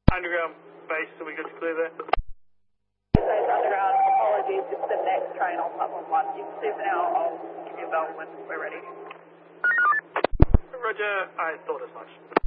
Underground base, so we good to clear there? Underground, apologies, it's the next train on platform 1. You can see for now, I'll give you a bell when we're ready. Roger, I thought as much.